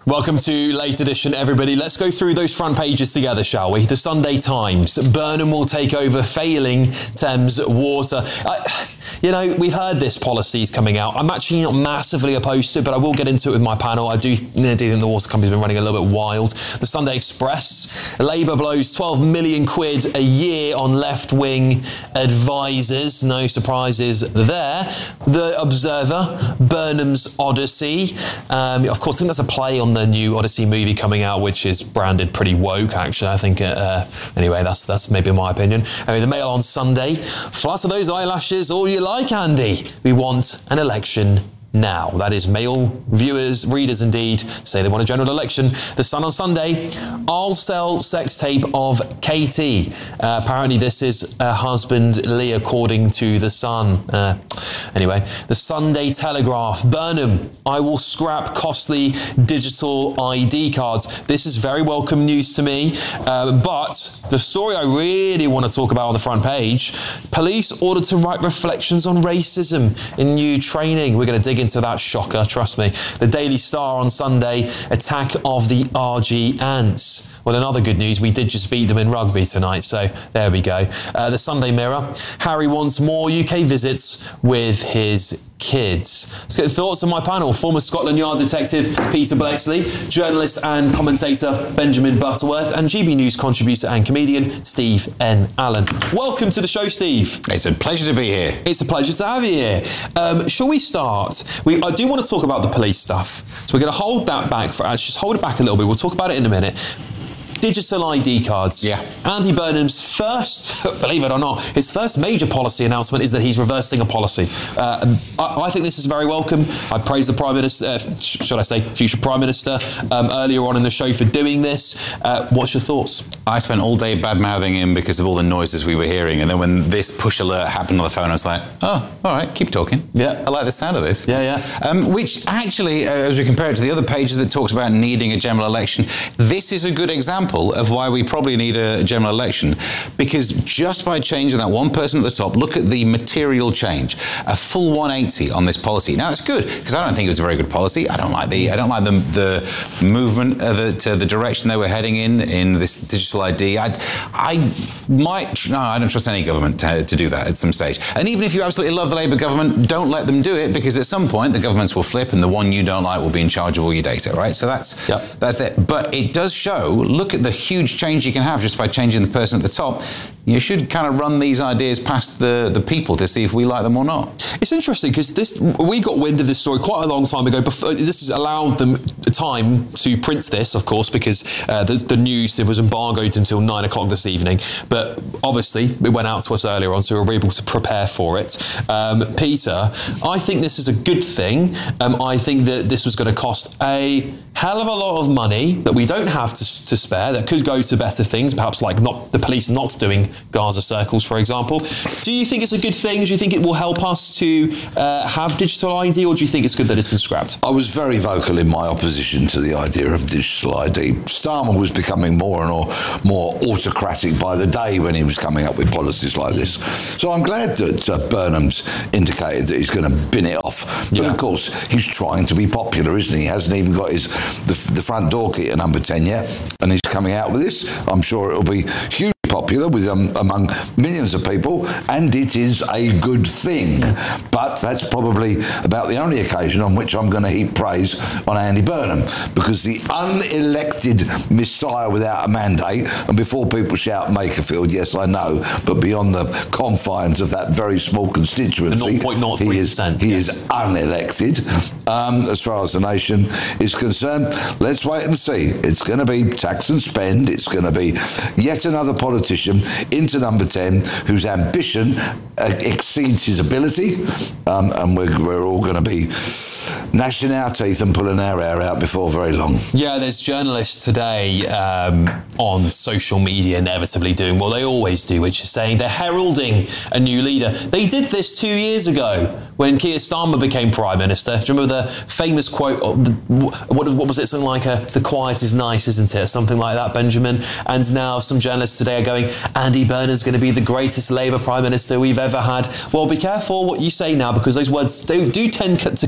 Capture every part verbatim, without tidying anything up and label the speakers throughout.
Speaker 1: Welcome to Late Edition, everybody. Let's go through those front pages together, shall we? The Sunday Times. Burnham will take over, failing Thames Water. I, you know, we've heard this policy is coming out. I'm actually not massively opposed to it, but I will get into it with my panel. I do, you know, do think the water company's been running a little bit wild. The Sunday Express. Labour blows twelve million quid a year on left-wing advisors. No surprises there. The Observer. Burnham's Odyssey. Um, of course, I think that's a play on the new Odyssey movie coming out, which is branded pretty woke, actually. I think, uh, anyway, that's that's maybe my opinion. I mean, the Mail on Sunday. Flutter those eyelashes all you like, Andy. We want an election now. That is, Mail viewers, readers indeed, say they want a general election. The Sun on Sunday. I'll sell sex tape of Katie. Uh, apparently this is her husband Lee, according to The Sun. Uh, anyway, the Sunday Telegraph. Burnham, I will scrap costly digital I D cards. This is very welcome news to me. Uh, but the story I really want to talk about on the front page, police ordered to write reflections on racism in new training. We're going to dig into that shocker, trust me. The Daily Star on Sunday, attack of the R G Ants. Well, in other good news, we did just beat them in rugby tonight, so there we go. Uh, the Sunday Mirror, Harry wants more U K visits with his kids. Let's get the thoughts on my panel. Former Scotland Yard detective Peter Bleksley, journalist and commentator Benjamin Butterworth, and G B News contributor and comedian Steve N. Allen. Welcome to the show, Steve.
Speaker 2: It's a pleasure to be here.
Speaker 1: It's a pleasure to have you here. Um, shall we start? We, I do want to talk about the police stuff, so we're going to hold that back for us. Just hold it back a little bit. We'll talk about it in a minute. Digital I D cards.
Speaker 2: Yeah.
Speaker 1: Andy Burnham's first, believe it or not, his first major policy announcement is that he's reversing a policy. Uh, I, I think this is very welcome. I praise the Prime Minister, uh, sh- should I say, future Prime Minister, um, earlier on in the show for doing this. Uh, what's your thoughts?
Speaker 2: I spent all day bad-mouthing him because of all the noises we were hearing, and then when this push alert happened on the phone, I was like, oh, all right, keep talking.
Speaker 1: Yeah.
Speaker 2: I like the sound of this.
Speaker 1: Yeah, yeah.
Speaker 2: Um, which actually, uh, as we compare it to the other pages that talks about needing a general election, this is a good example of why we probably need a general election, because just by changing that one person at the top, look at the material change, a full one eighty on this policy. Now it's good because I don't think it was a very good policy. I don't like the I don't like the the movement, uh, the, uh, the direction they were heading in in this digital I D. I I might no, I don't trust any government to, to do that at some stage. And even if you absolutely love the Labour government, don't let them do it, because at some point the governments will flip and the one you don't like will be in charge of all your data, right? So that's
Speaker 1: yep.
Speaker 2: that's it. But it does show. Look at the huge change you can have just by changing the person at the top. You should kind of run these ideas past the, the people to see if we like them or not.
Speaker 1: It's interesting because this we got wind of this story quite a long time ago. Before, this has allowed them time to print this, of course, because uh, the, the news it was embargoed until nine o'clock this evening. But obviously, it went out to us earlier on, so we were able to prepare for it. Um, Peter, I think this is a good thing. Um, I think that this was going to cost a hell of a lot of money that we don't have to, to spare, that could go to better things, perhaps like not the police not doing Gaza circles, for example. Do you think it's a good thing? Do you think it will help us to uh, have digital I D, or do you think it's good that it's been scrapped?
Speaker 3: I was very vocal in my opposition to the idea of digital I D. Starmer was becoming more and more, more autocratic by the day when he was coming up with policies like this. So I'm glad that uh, Burnham's indicated that he's going to bin it off. But
Speaker 1: yeah.
Speaker 3: of course, he's trying to be popular, isn't he? He hasn't even got his the, the front door key at number ten yet, and he's coming out with this. I'm sure it'll be huge. Popular with um, among millions of people, and it is a good thing. But that's probably about the only occasion on which I'm going to heap praise on Andy Burnham, because the unelected messiah without a mandate, and before people shout Makerfield, yes, I know, but beyond the confines of that very small constituency,
Speaker 1: zero point zero three percent,
Speaker 3: he, is, he
Speaker 1: yeah.
Speaker 3: is unelected. Um, as far as the nation is concerned, let's wait and see. It's going to be tax and spend. It's going to be yet another politician into number ten whose ambition uh, exceeds his ability, um, and we're, we're all going to be gnashing our teeth and pulling our hair out before very long.
Speaker 1: Yeah, there's journalists today um, on social media inevitably doing what they always do, which is saying they're heralding a new leader. They did this two years ago when Keir Starmer became Prime Minister. Do you remember the famous quote, of the, what, what was it, something like, a, the quiet is nice, isn't it? Something like that, Benjamin. And now some journalists today are going, Andy Burnham's going to be the greatest Labour Prime Minister we've ever had. Well, be careful what you say now, because those words do, do tend to come back to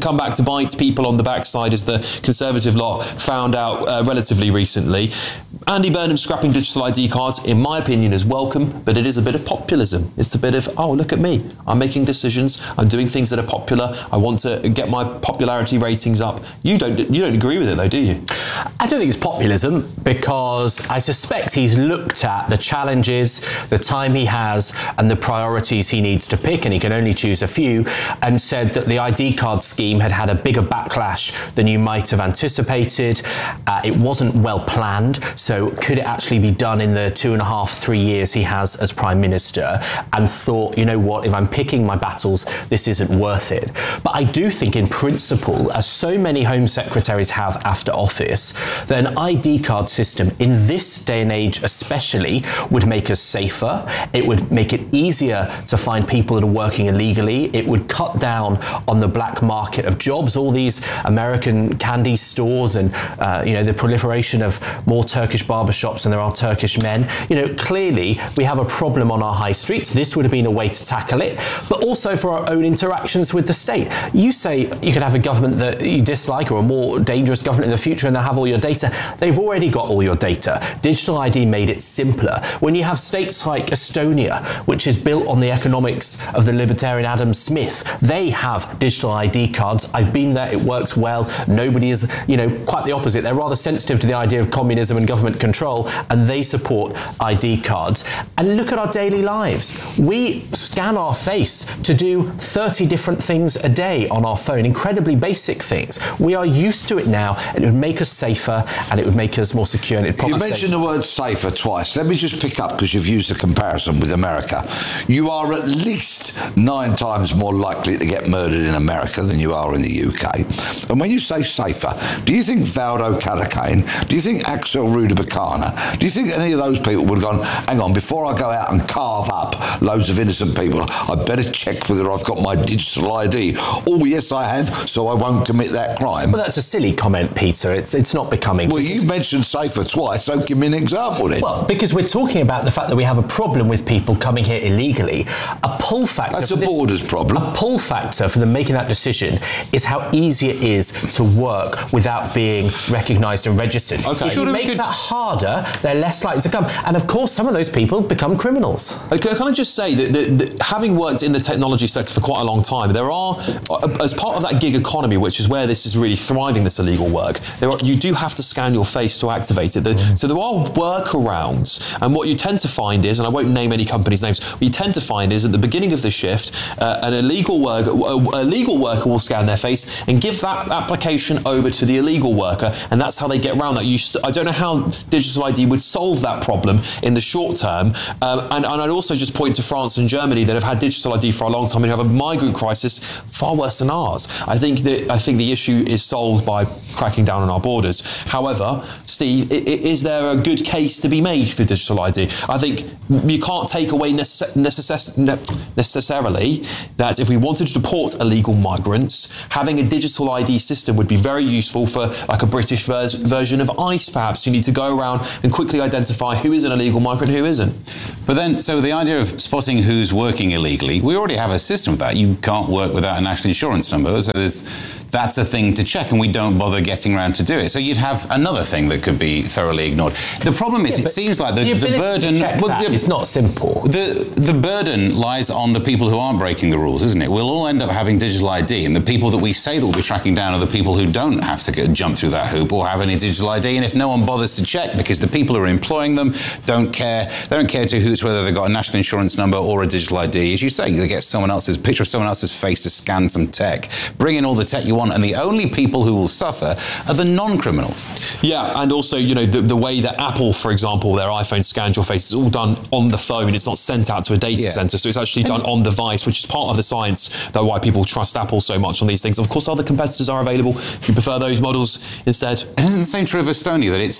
Speaker 1: bites people on the backside, as the Conservative lot found out uh, relatively recently. Andy Burnham scrapping digital I D cards, in my opinion, is welcome, but it is a bit of populism. It's a bit of, oh, look at me. I'm making decisions. I'm doing things that are popular. I want to get my popularity ratings up. You don't you don't agree with it, though, do you?
Speaker 4: I don't think it's populism, because I suspect he's looked at the challenges, the time he has, and the priorities he needs to pick, and he can only choose a few, and said that the I D card scheme had had a bigger backlash than you might have anticipated. Uh, it wasn't well planned, so could it actually be done in the two and a half, three years he has as Prime Minister? And thought, you know what, if I'm picking my battles, this isn't worth it. But I do think in principle, as so many Home Secretaries have after office, that an I D card system in this day and age especially would make us safer. It would make it easier to find people that are working illegally. It would cut down on the black market of jobs, all these American candy stores, and uh, you know, the proliferation of more Turkish barbershops than there are Turkish men. You know, clearly we have a problem on our high streets. This would have been a way to tackle it, but also for our own interactions with the state. You say you could have a government that you dislike, or a more dangerous government in the future, and they'll have all your data. They've already got all your data. Digital I D made it simpler. When you have states like Estonia, which is built on the economics of the libertarian Adam Smith, they have digital I D cards. I've been there, it works well. Nobody is, you know, quite the opposite. They're rather sensitive to the idea of communism and government control, and they support I D cards. And look at our daily lives. We scan our face to do thirty different things a day on our phone, incredibly basic things. We are used to it now, and it would make us safer, and it would make us more secure. And it'd
Speaker 3: You mentioned the word safer twice. Let me just pick up, because you've used a comparison with America. You are at least nine times more likely to get murdered in America than you are in the U K. And when you say safer, do you think Valdo Calacane, do you think Axel Rudabakana, do you think any of those people would have gone, hang on, before I go out and carve up loads of innocent people, I better check whether I've got my digital I D? Oh, yes, I have, so I won't commit that crime.
Speaker 4: Well, that's a silly comment, Peter. It's it's not becoming.
Speaker 3: Well, you've mentioned safer twice, so give me an example then.
Speaker 4: Well, because we're talking about the fact that we have a problem with people coming here illegally. A pull factor.
Speaker 3: That's a
Speaker 4: this,
Speaker 3: borders problem.
Speaker 4: A pull factor for them making that decision is how easy it is to work without being recognised and registered.
Speaker 1: Okay.
Speaker 4: If you make could... that harder, they're less likely to come. And of course, some of those people become criminals.
Speaker 1: Okay, can I just say that, that, that having worked in the technology sector for quite a long time, there are, as part of that gig economy, which is where this is really thriving, this illegal work, there are, you do have to scan your face to activate it. Mm. So there are workarounds, and what you tend to find is, and I won't name any companies' names, what you tend to find is at the beginning of the shift, uh, an illegal worker, a legal worker will scan their face and give that application over to the illegal worker, and that's how they get around that. You st- I don't know how digital I D would solve that problem in the short term, um, and, and I'd also just point to France and Germany that have had digital I D for a long time and have a migrant crisis far worse than ours. I think that I think the issue is solved by cracking down on our borders. However, Steve, is there a good case to be made for digital I D? I think you can't take away necess- necess- necessarily that if we wanted to deport illegal migrants, having a digital I D system would be very useful for like a British vers- version of ICE, perhaps. You need to go around and quickly identify who is an illegal migrant, who isn't.
Speaker 2: But then, so the idea of spotting who's working illegally, we already have a system for that. You can't work without a national insurance number, so there's, that's a thing to check, and we don't bother getting around to do it. So you'd have another thing that could be thoroughly ignored. The problem is, yeah, it seems like the,
Speaker 4: the,
Speaker 2: the burden...
Speaker 4: To check well, that, the, it's not simple.
Speaker 2: The, the burden lies on the people who aren't breaking the rules, isn't it? We'll all end up having digital I D, and the people that we say that we'll be tracking down are the people who don't have to get, jump through that hoop or have any digital I D, and if no one bothers to check, because the people who are employing them don't care, they don't care to hoots whether they've got a national insurance number or a digital I D. As you say, they get someone else's picture of someone else's face to scan some tech. Bring in all the tech you want, and the only people who will suffer are the non-criminals.
Speaker 1: Yeah, and also, you know, the, the way that Apple, for example, their iPhone scans your face, is all done on the phone. It's not sent out to a data yeah. center, so it's actually done on device, which is part of the science, though, why people trust Apple so much on these things. Of course, other competitors are available if you prefer those models instead.
Speaker 2: And isn't the same true of Estonia, that it's it's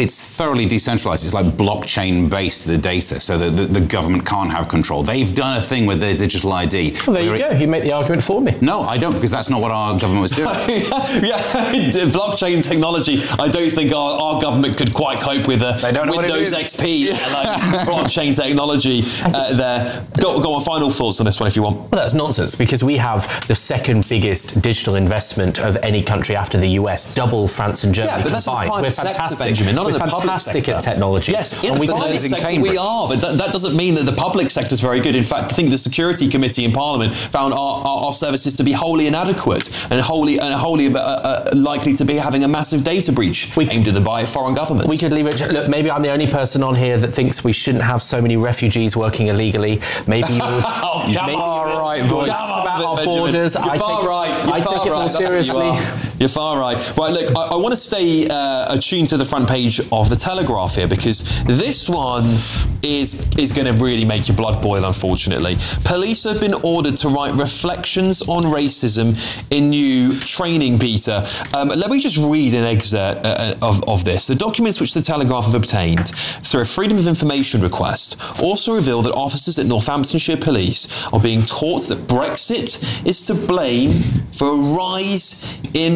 Speaker 2: it's thoroughly decentralized. It's like blockchain-based, the data, so that the, the government can't have control. They've done a thing with their digital I D.
Speaker 4: Well, there you go. You make the argument for me.
Speaker 2: No, I don't, because that's not what our government was doing.
Speaker 1: yeah, blockchain technology. I don't think our, our government could quite cope with uh,
Speaker 2: They don't know
Speaker 1: Windows
Speaker 2: what it is.
Speaker 1: X P, like blockchain technology uh, there. Go, go on, final thoughts on this one if you want.
Speaker 4: Well, that's nonsense, because we have the second biggest digital investment of any country after the U S, double France and Germany
Speaker 1: Yeah, but that's in the
Speaker 4: combined.
Speaker 1: private
Speaker 4: We're
Speaker 1: sector,
Speaker 4: fantastic.
Speaker 1: Benjamin, not
Speaker 4: We're
Speaker 1: in the public
Speaker 4: fantastic
Speaker 1: sector.
Speaker 4: at technology.
Speaker 1: Yes, in
Speaker 4: and
Speaker 1: the
Speaker 4: we
Speaker 1: private
Speaker 2: in
Speaker 1: sector
Speaker 2: Cambridge.
Speaker 1: we are, but that, that doesn't mean that the public sector is very good. In fact, I think the Security Committee in Parliament found our, our, our services to be wholly inadequate and wholly and wholly uh, uh, likely to be having a massive data breach
Speaker 4: We-
Speaker 1: aimed at them by foreign governments.
Speaker 4: We could leave it. Look, maybe I'm the only person on here that thinks we shouldn't have so many refugees working illegally. Maybe you.
Speaker 1: Oh,
Speaker 4: maybe
Speaker 1: come
Speaker 4: you-
Speaker 2: Far right voice.
Speaker 1: Come
Speaker 4: about
Speaker 1: on,
Speaker 4: our
Speaker 1: Benjamin.
Speaker 4: borders.
Speaker 1: You're
Speaker 4: I
Speaker 1: far
Speaker 4: take it-
Speaker 1: right. You're
Speaker 4: I
Speaker 1: far
Speaker 4: take it more
Speaker 1: right. That's what
Speaker 4: seriously.
Speaker 1: You are. You're far right. Right, look, I, I want to stay uh, attuned to the front page of the Telegraph here, because this one is is going to really make your blood boil, unfortunately. Police have been ordered to write reflections on racism in new training, Peter. Um, let me just read an excerpt uh, of, of this. The documents which the Telegraph have obtained through a Freedom of Information request also reveal that officers at Northamptonshire Police are being taught that Brexit is to blame for a rise in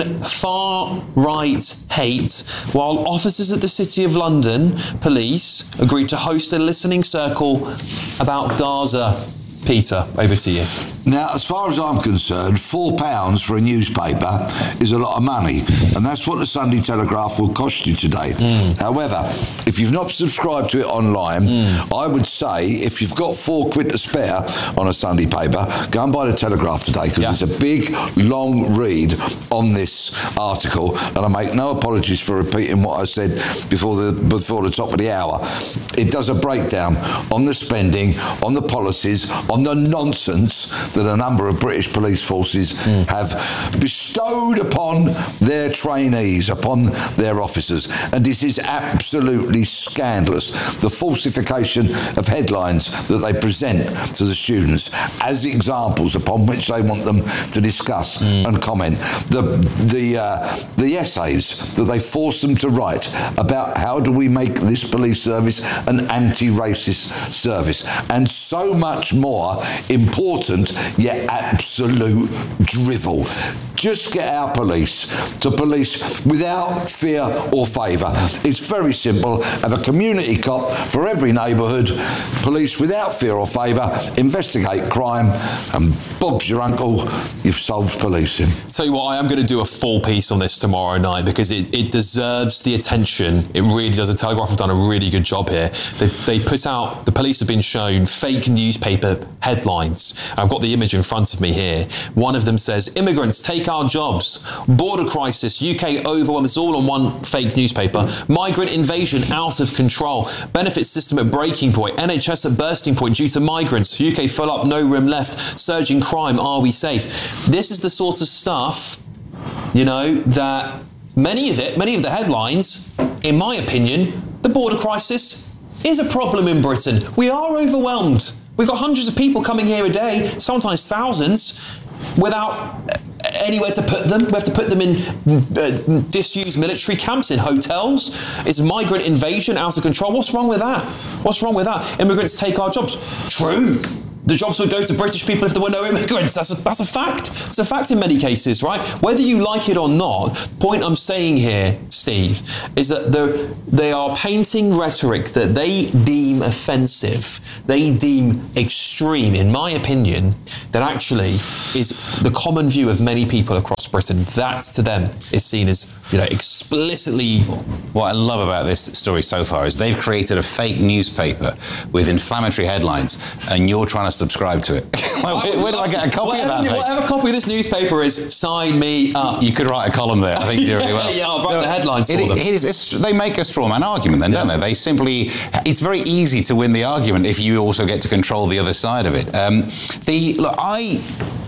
Speaker 1: far-right hate, while officers at the City of London Police agreed to host a listening circle about Gaza. Peter, over to you.
Speaker 3: Now, as far as I'm concerned, four pounds for a newspaper is a lot of money, and that's what the Sunday Telegraph will cost you today. Mm. However, if you've not subscribed to it online, mm. I would say if you've got four quid to spare on a Sunday paper, go and buy the Telegraph today, because yeah. it's a big, long read on this article, and I make no apologies for repeating what I said before the before the top of the hour. It does a breakdown on the spending, on the policies, on the nonsense that a number of British police forces mm. have bestowed upon their trainees, upon their officers. And this is absolutely scandalous. The falsification of headlines that they present to the students as examples upon which they want them to discuss mm. and comment. The, the, uh, the essays that they force them to write about how do we make this police service an anti-racist service. And so much more important, yet absolute drivel. Just get our police to police without fear or favour. It's very simple. Have a community cop for every neighbourhood. Police without fear or favour. Investigate crime, and Bob's your uncle. You've solved policing.
Speaker 1: Tell you what, I am going to do a full piece on this tomorrow night, because it, it deserves the attention. It really does. The Telegraph have done a really good job here. They, they put out, the police have been shown fake newspaper headlines. I've got the image in front of me here. One of them says, immigrants take our jobs, border crisis, U K overwhelmed. It's all on one fake newspaper. Migrant invasion out of control. Benefit system at breaking point. N H S at bursting point due to migrants. U K full up, no room left. Surging crime, are we safe? This is the sort of stuff, you know, that many of it, many of the headlines, in my opinion, the border crisis is a problem in Britain. We are overwhelmed. We've got hundreds of people coming here a day, sometimes thousands, without anywhere to put them. We have to put them in uh, disused military camps, in hotels. It's migrant invasion out of control. What's wrong with that? What's wrong with that? Immigrants take our jobs. True. The jobs would go to British people if there were no immigrants. That's a, that's a fact. It's a fact in many cases, right? Whether you like it or not, the point I'm saying here, Steve, is that they are painting rhetoric that they deem offensive, they deem extreme, in my opinion, that actually is the common view of many people across Britain. That, to them, is seen as, you know, explicitly evil.
Speaker 2: What I love about this story so far is they've created a fake newspaper with inflammatory headlines, and you're trying to subscribe to it. Where, where do I get a copy
Speaker 1: whatever,
Speaker 2: of that? Mate?
Speaker 1: Whatever copy of this newspaper is, sign me up.
Speaker 2: You could write a column there. I think you do really well.
Speaker 1: Yeah, I'll write
Speaker 2: no,
Speaker 1: the headlines
Speaker 2: it,
Speaker 1: for them.
Speaker 2: It is, it's, they make a straw man argument then, don't
Speaker 1: Yeah.
Speaker 2: they? They simply, it's very easy to win the argument if you also get to control the other side of it. Um, the look, I,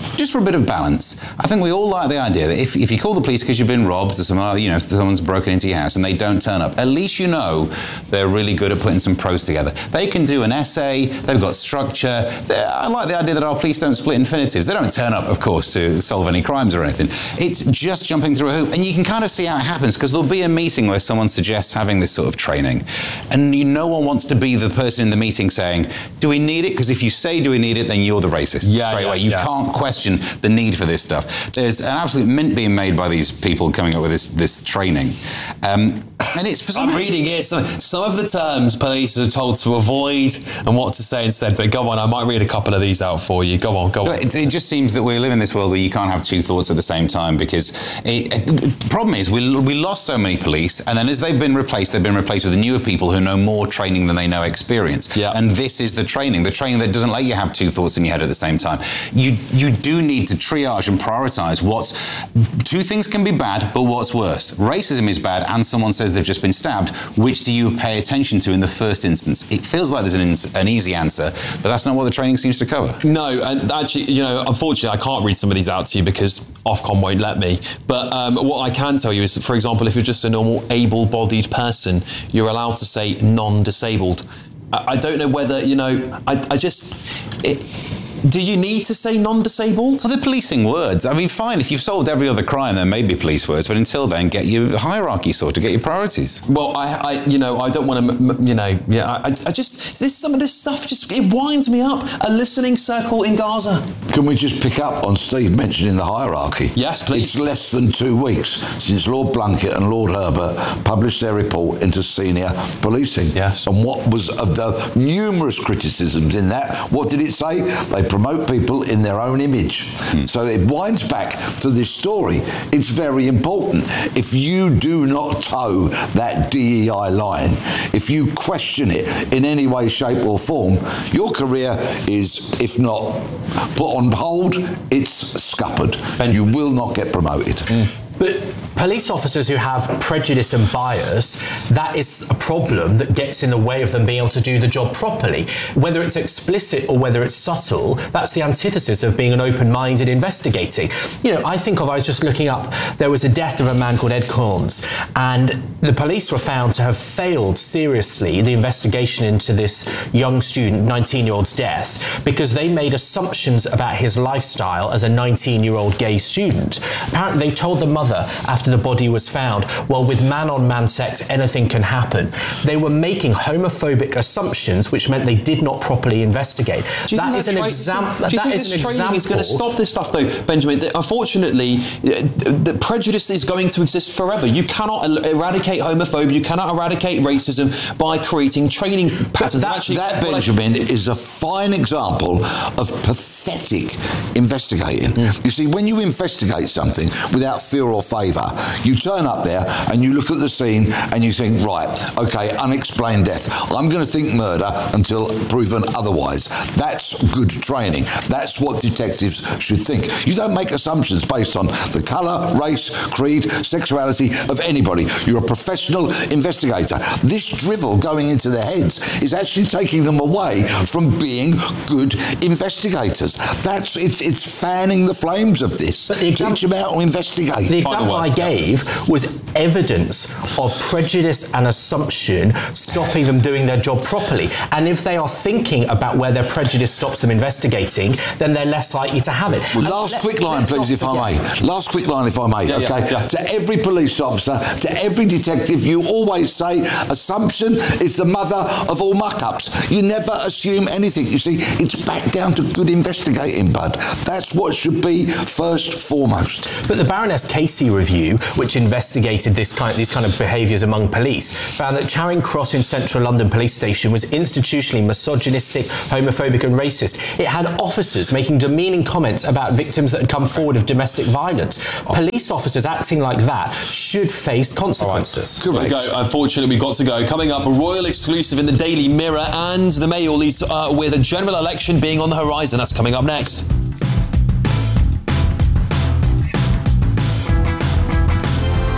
Speaker 2: just for a bit of balance, I think we all like the idea that if, if you call the police because you've been robbed or someone, you know, someone's broken into your house and they don't turn up, at least you know they're really good at putting some pros together. They can do an essay, they've got structure. They're, I like the idea that our police don't split infinitives. They don't turn up, of course, to solve any crimes or anything. It's just jumping through a hoop. And you can kind of see how it happens, because there'll be a meeting where someone suggests having this sort of training. And you, no one wants to be the person in the meeting saying, do we need it? Because if you say, do we need it, then you're the racist
Speaker 1: yeah,
Speaker 2: straight
Speaker 1: yeah,
Speaker 2: away. You
Speaker 1: yeah.
Speaker 2: can't question the need for this stuff. There's an absolute mint being made by these people coming up with this, this training. Um, and it's for some
Speaker 1: I'm reading here some, some of the terms police are told to avoid and what to say instead. But go on, I might read a couple of these out for you. Go on, go on.
Speaker 2: It, it just seems that we live in this world where you can't have two thoughts at the same time, because it, it, the problem is we, we lost so many police, and then as they've been replaced, they've been replaced with newer people who know more training than they know experience.
Speaker 1: Yeah.
Speaker 2: And this is the training, the training that doesn't let you have two thoughts in your head at the same time. You you do need to triage and prioritize what's, two things can be bad, but what's worse? Racism is bad and someone says they've just been stabbed. Which do you pay attention to in the first instance? It feels like there's an, an easy answer, but that's not what the training seems to cover.
Speaker 1: No, and actually, you know, unfortunately, I can't read some of these out to you because Ofcom won't let me. But um, what I can tell you is, for example, if you're just a normal able-bodied person, you're allowed to say non-disabled. I, I don't know whether, you know, I, I just... It, do you need to say non-disabled?
Speaker 2: So they're policing words. I mean, fine, if you've solved every other crime, there may be police words, but until then, get your hierarchy sorted, get your priorities.
Speaker 1: Well, I, I you know, I don't want to, you know, yeah, I, I just, this, some of this stuff just, it winds me up. A listening circle in Gaza.
Speaker 3: Can we just pick up on Steve mentioning the hierarchy?
Speaker 1: Yes, please.
Speaker 3: It's less than two weeks since Lord Blunkett and Lord Herbert published their report into senior policing.
Speaker 1: Yes.
Speaker 3: And what was of the numerous criticisms in that, what did it say? They promote people in their own image. Hmm. So it winds back to this story. It's very important. If you do not toe that D E I line, if you question it in any way, shape or form, your career is, if not put on hold, it's scuppered. And you will not get promoted.
Speaker 1: Mm.
Speaker 4: But police officers who have prejudice and bias, that is a problem that gets in the way of them being able to do the job properly. Whether it's explicit or whether it's subtle, that's the antithesis of being an open-minded investigating. You know, I think of, I was just looking up, there was a death of a man called Ed Corns, and the police were found to have failed seriously the investigation into this young student, nineteen-year-old's death, because they made assumptions about his lifestyle as a nineteen-year-old gay student. Apparently, they told the mother after the body was found, well, with man-on-man sex, anything can happen. They were making homophobic assumptions, which meant they did not properly investigate.
Speaker 1: That is an example. Do you think this training is going to stop this stuff, though, Benjamin? Unfortunately, the prejudice is going to exist forever. You cannot eradicate homophobia. You cannot eradicate racism by creating training patterns.
Speaker 3: That,
Speaker 1: actually,
Speaker 3: that Benjamin, is a fine example of pathetic investigating. Mm. You see, when you investigate something without fear or favour, you turn up there and you look at the scene and you think, right, okay, unexplained death. I'm going to think murder until proven otherwise. That's good training. That's what detectives should think. You don't make assumptions based on the colour, race, creed, sexuality of anybody. You're a professional investigator. This drivel going into their heads is actually taking them away from being good investigators. That's it's it's fanning the flames of this. Teach them how to investigate.
Speaker 4: The example I gave was evidence of prejudice and assumption stopping them doing their job properly. And if they are thinking about where their prejudice stops them investigating, then they're less likely to have it.
Speaker 3: Last let, quick line, please, if I may. Last quick line, if I may. Yeah, okay. Yeah, yeah. To every police officer, to every detective, you always say assumption is the mother of all muck-ups. You never assume anything. You see, it's back down to good investigating, bud. That's what should be first foremost.
Speaker 4: But the Baroness Casey review, which investigated this kind, these kind of behaviours among police, found that Charing Cross in central London police station was institutionally misogynistic, homophobic and racist. It had officers making demeaning comments about victims that had come forward of domestic violence. Police officers acting like that should face consequences.
Speaker 1: Right. Correct. Go. Unfortunately, we've got to go. Coming up, a royal exclusive in the Daily Mirror, and the Mail leads uh, with a general election being on the horizon. That's coming up next.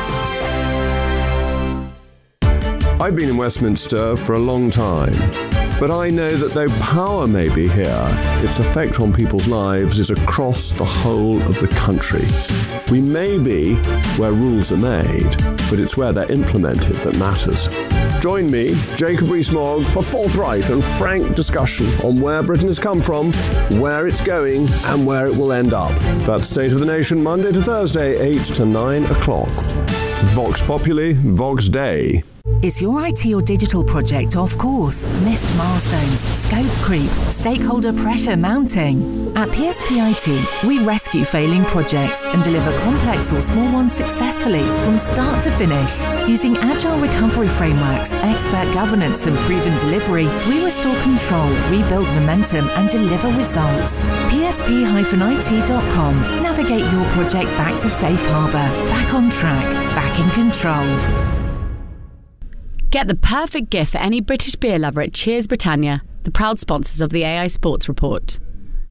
Speaker 5: I've been in Westminster for a long time. But I know that though power may be here, its effect on people's lives is across the whole of the country. We may be where rules are made, but it's where they're implemented that matters. Join me, Jacob Rees-Mogg, for forthright and frank discussion on where Britain has come from, where it's going, and where it will end up. That's State of the Nation, Monday to Thursday, eight to nine o'clock. Vox Populi, Vox Dei.
Speaker 6: Is your I T or digital project off course? Missed milestones, scope creep, stakeholder pressure mounting? At P S P I T, we rescue failing projects and deliver complex or small ones successfully from start to finish. Using agile recovery frameworks, expert governance and proven delivery, we restore control, rebuild momentum and deliver results. P S P I T dot com. Navigate your project back to safe harbour, back on track, back in control.
Speaker 7: Get the perfect gift for any British beer lover at Cheers Britannia, the proud sponsors of the A I Sports Report.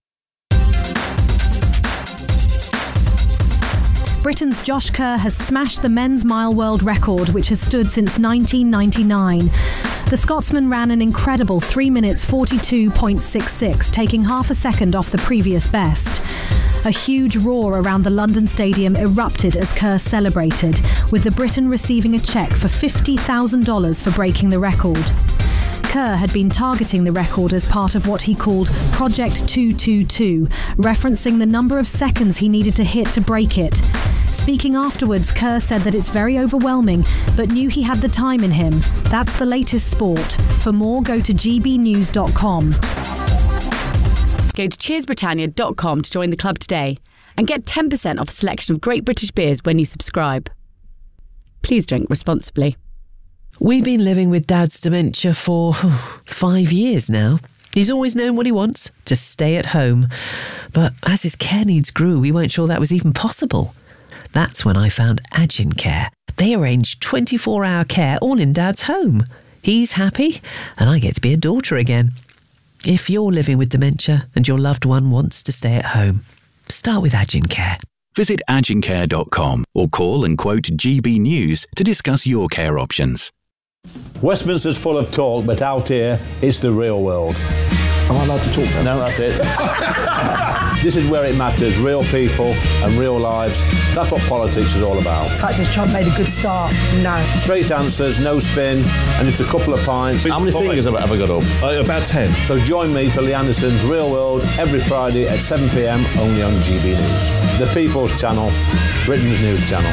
Speaker 8: Britain's Josh Kerr has smashed the men's mile world record, which has stood since nineteen ninety-nine. The Scotsman ran an incredible three minutes forty-two point six six, taking half a second off the previous best. A huge roar around the London Stadium erupted as Kerr celebrated, with the Briton receiving a cheque for fifty thousand dollars for breaking the record. Kerr had been targeting the record as part of what he called Project two two two, referencing the number of seconds he needed to hit to break it. Speaking afterwards, Kerr said that it's very overwhelming, but knew he had the time in him. That's the latest sport. For more, go to g b news dot com.
Speaker 7: Go to cheers britannia dot com to join the club today and get ten percent off a selection of great British beers when you subscribe. Please drink responsibly.
Speaker 9: We've been living with Dad's dementia for oh, five years now. He's always known what he wants, to stay at home. But as his care needs grew, we weren't sure that was even possible. That's when I found Agincare. They arrange twenty-four hour care all in Dad's home. He's happy, and I get to be a daughter again. If you're living with dementia and your loved one wants to stay at home, start with Agincare.
Speaker 10: Visit agincare dot com or call and quote G B News to discuss your care options.
Speaker 11: Westminster's full of talk, but out here, it's the real world. Am I allowed to talk now? No, that's it. This is where it matters, real people and real lives. That's what politics is all about.
Speaker 12: In fact, has Trump made a good start? No.
Speaker 11: Straight answers, no spin, and just a couple of pints. How many fingers have I ever got up? Uh, about ten. So join me for Lee Anderson's Real World every Friday at seven p m only on G B News. The People's Channel, Britain's news channel.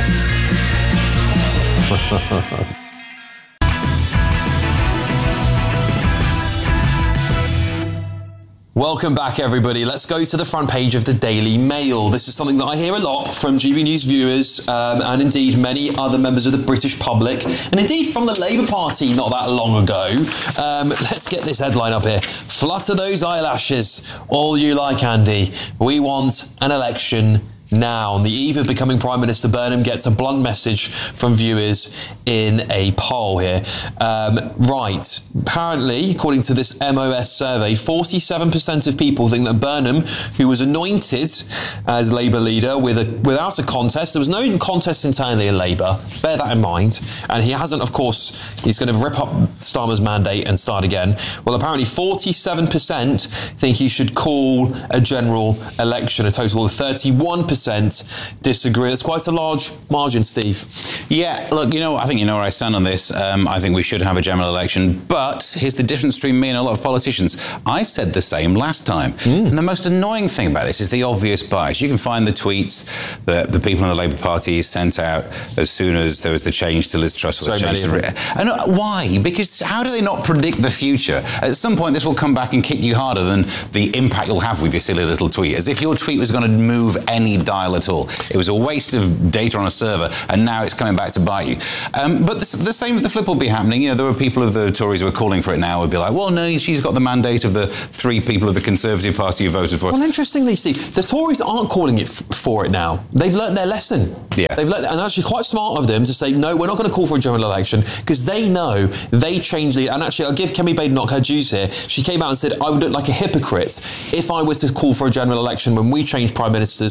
Speaker 1: Welcome back, everybody. Let's go to the front page of the Daily Mail. This is something that I hear a lot from G B News viewers um, and indeed many other members of the British public and indeed from the Labour Party not that long ago. Um, let's get this headline up here. Flutter those eyelashes, all you like, Andy. We want an election now. On the eve of becoming Prime Minister, Burnham gets a blunt message from viewers in a poll here. Um, right. Apparently, according to this M O S survey, forty-seven percent of people think that Burnham, who was anointed as Labour leader with a, without a contest, there was no contest internally in Labour, bear that in mind, and he hasn't, of course, he's going to rip up Starmer's mandate and start again. Well, apparently forty-seven percent think he should call a general election. A total of thirty-one percent disagree. That's quite a large margin, Steve.
Speaker 2: Yeah, look, you know, I think you know where I stand on this. Um, I think we should have a general election. But here's the difference between me and a lot of politicians. I said the same last time. Mm. And the most annoying thing about this is the obvious bias. You can find the tweets that the people in the Labour Party sent out as soon as there was the change to Liz Truss.
Speaker 1: So many
Speaker 2: to, and why? Because how do they not predict the future? At some point, this will come back and kick you harder than the impact you'll have with your silly little tweet. As if your tweet was going to move any dial at all. It was a waste of data on a server, and now it's coming back to bite you. Um, but the, the same with the flip will be happening. You know, there were people of the Tories who are calling for it now would be like, well, no, she's got the mandate of the three people of the Conservative Party who voted for it.
Speaker 1: Well, interestingly, Steve, the Tories aren't calling it f- for it now. They've learnt their lesson.
Speaker 2: Yeah.
Speaker 1: They've learnt, and actually quite smart of them to say, no, we're not going to call for a general election, because they know they changed the... And actually, I'll give Kemi Badenoch her dues here. She came out and said, I would look like a hypocrite if I was to call for a general election when we changed prime ministers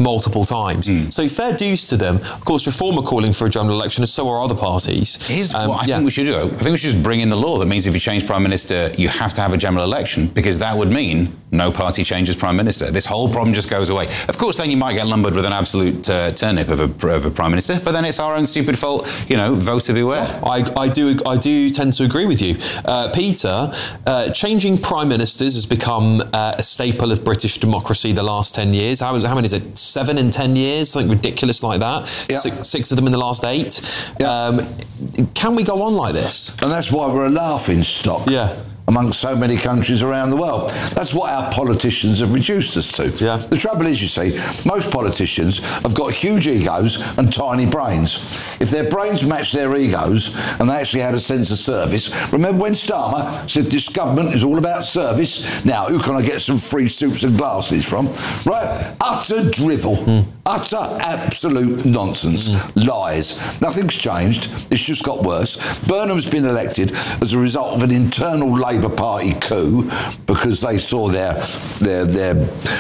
Speaker 1: multiple times. Mm. So fair dues to them. Of course, Reform are calling for a general election, and so are other parties.
Speaker 2: Here's
Speaker 1: um,
Speaker 2: what I
Speaker 1: yeah.
Speaker 2: think we should do, though. I think we should just bring in the law that means if you change Prime Minister, you have to have a general election, because that would mean no party changes Prime Minister. This whole problem just goes away. Of course, then you might get lumbered with an absolute uh, turnip of a, of a Prime Minister, but then it's our own stupid fault, you know, voter beware.
Speaker 1: I, I do I do tend to agree with you. Uh, Peter, uh, changing Prime Ministers has become uh, a staple of British democracy the last ten years. How, how many is it? Seven in ten years? Something ridiculous like that.
Speaker 3: Yeah.
Speaker 1: Six, six of them in the last eight.
Speaker 3: Yeah.
Speaker 1: Um, can we go on like this?
Speaker 3: And that's why we're a laughing stock.
Speaker 1: Yeah.
Speaker 3: Amongst so many countries around the world. That's what our politicians have reduced us to.
Speaker 1: Yeah.
Speaker 3: The trouble is, you see, most politicians have got huge egos and tiny brains. If their brains match their egos and they actually had a sense of service, remember when Starmer said this government is all about service? Now, who can I get some free soups and glasses from? Right? Utter drivel. Mm. Utter absolute nonsense. Mm. Lies. Nothing's changed. It's just got worse. Burnham's been elected as a result of an internal Labour Party coup because they saw their their their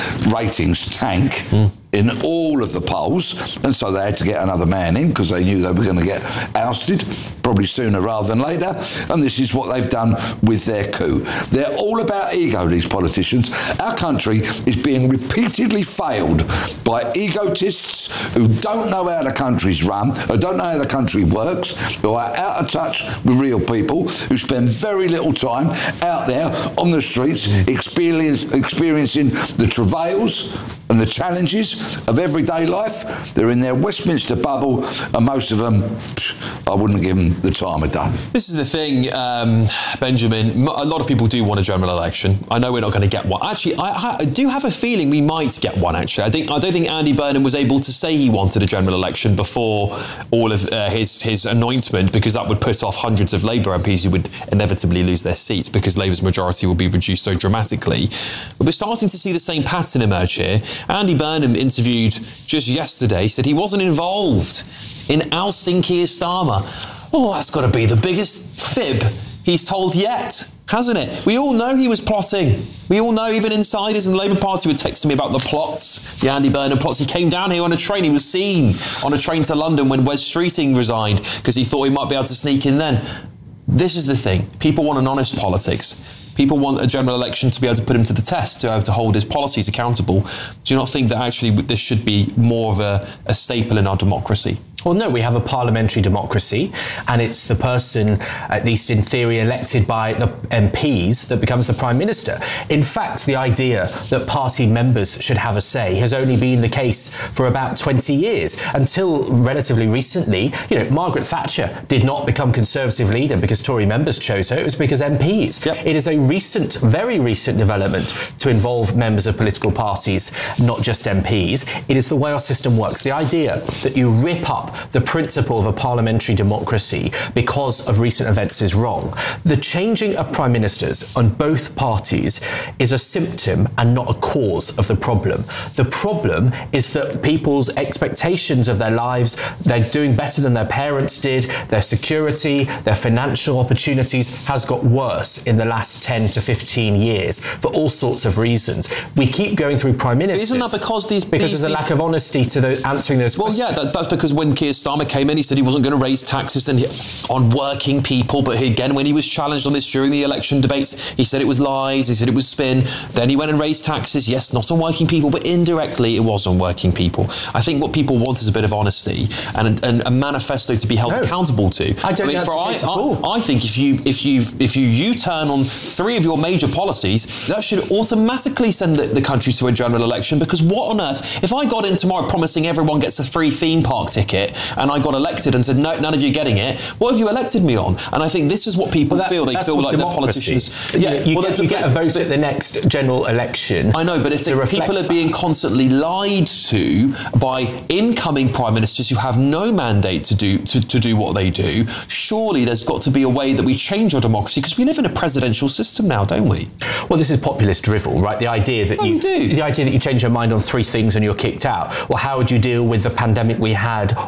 Speaker 3: ratings tank mm. in all of the polls, and so they had to get another man in because they knew they were going to get ousted, probably sooner rather than later, and this is what they've done with their coup. They're all about ego, these politicians. Our country is being repeatedly failed by egotists who don't know how the country's run, who don't know how the country works, who are out of touch with real people, who spend very little time out there on the streets experience, experiencing the travails and the challenges of everyday life. They're in their Westminster bubble, and most of them, I wouldn't give them the time of day.
Speaker 1: This is the thing, um, Benjamin. A lot of people do want a general election. I know we're not going to get one. Actually, I, I do have a feeling we might get one. Actually, I think I don't think Andy Burnham was able to say he wanted a general election before all of uh, his his anointment, because that would put off hundreds of Labour M Ps who would inevitably lose their seats because Labour's majority will be reduced so dramatically. But we're starting to see the same pattern emerge here. Andy Burnham interviewed just yesterday, said he wasn't involved in ousting Keir Starmer. Oh, that's got to be the biggest fib he's told yet, hasn't it? We all know he was plotting. We all know, even insiders in the Labour Party were texting me about the plots, the Andy Burnham plots. He came down here on a train. He was seen on a train to London when Wes Streeting resigned because he thought he might be able to sneak in then. This is the thing. People want an honest politics. People want a general election to be able to put him to the test, to be able to hold his policies accountable. Do you not think that actually this should be more of a, a staple in our democracy?
Speaker 4: Well, no, we have a parliamentary democracy, and it's the person, at least in theory, elected by the M Ps that becomes the Prime Minister. In fact, the idea that party members should have a say has only been the case for about twenty years. Until relatively recently, you know, Margaret Thatcher did not become Conservative leader because Tory members chose her. It was because M Ps. Yep. It is a recent, very recent development to involve members of political parties, not just M Ps. It is the way our system works. The idea that you rip up the principle of a parliamentary democracy because of recent events is wrong. The changing of prime ministers on both parties is a symptom and not a cause of the problem. The problem is that people's expectations of their lives, they're doing better than their parents did, their security, their financial opportunities has got worse in the last ten to fifteen years for all sorts of reasons. We keep going through prime ministers.
Speaker 1: Isn't that because these...
Speaker 4: Because
Speaker 1: these,
Speaker 4: there's a
Speaker 1: these,
Speaker 4: lack of honesty to the, answering those
Speaker 1: well,
Speaker 4: questions.
Speaker 1: Well, yeah, that, that's because when Keir Starmer came in, he said he wasn't going to raise taxes and he, on working people. But he, again, when he was challenged on this during the election debates, he said it was lies, he said it was spin. Then he went and raised taxes, yes, not on working people, but indirectly it was on working people. I think what people want is a bit of honesty and, and a manifesto to be held no. accountable to.
Speaker 4: I don't I mean, think
Speaker 1: for,
Speaker 4: that's
Speaker 1: I,
Speaker 4: the case at all.
Speaker 1: I, I think if you if you if you U-turn on three of your major policies, that should automatically send the, the country to a general election. Because what on earth, if I got in tomorrow promising everyone gets a free theme park ticket and I got elected and said, no, none of you are getting it, what have you elected me on? And I think this is what people well, that, feel. They feel like the politicians...
Speaker 4: Yeah, you, you, well, get, you get a vote but, at the next general election.
Speaker 1: I know, but if the people are being constantly lied to by incoming prime ministers who have no mandate to do to, to do what they do, surely there's got to be a way that we change our democracy, because we live in a presidential system now, don't we?
Speaker 4: Well, this is populist drivel, right? The idea that
Speaker 1: oh,
Speaker 4: you
Speaker 1: do.
Speaker 4: the idea that you change your mind on three things and you're kicked out. Well, how would you deal with the pandemic we had